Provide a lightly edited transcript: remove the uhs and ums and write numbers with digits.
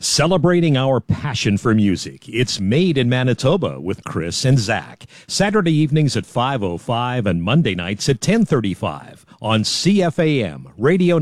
Celebrating our passion for music, it's Made in Manitoba with Chris and Zach. Saturday evenings at 5:05 and Monday nights at 10:35 on CFAM Radio